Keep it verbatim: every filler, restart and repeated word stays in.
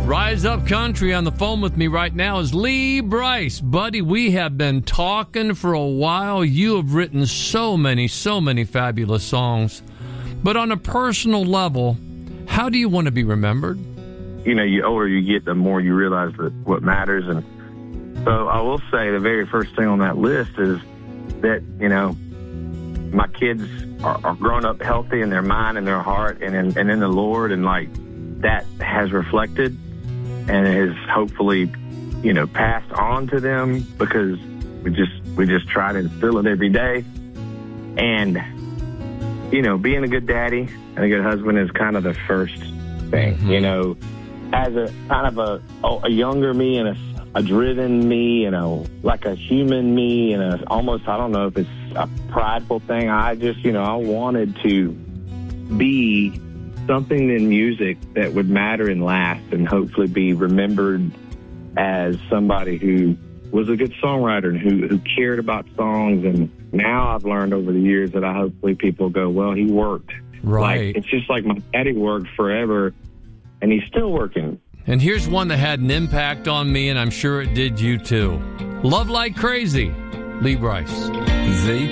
Rise Up Country. On the phone with me right now is Lee Brice. Buddy, we have been talking for a while. You have written so many, so many fabulous songs. But on a personal level, how do you want to be remembered? You know, the older you get, the more you realize that what matters. And so I will say the very first thing on that list is that, you know, my kids are, are grown up healthy in their mind and their heart and in, and in the Lord. And, like, that has reflected and has hopefully, you know, passed on to them because we just we just try to instill it every day. And, you know, being a good daddy and a good husband is kind of the first thing, mm-hmm. you know. As a kind of a, a younger me and a, a driven me and a, like a human me and a, almost, I don't know if it's a prideful thing. I just, you know, I wanted to be something in music that would matter and last and hopefully be remembered as somebody who was a good songwriter and who, who cared about songs. And now I've learned over the years that I hopefully people go, well, he worked. Right. Like, it's just like my daddy worked forever. And he's still working. And here's one that had an impact on me, and I'm sure it did you too. Love Like Crazy, Lee Brice. They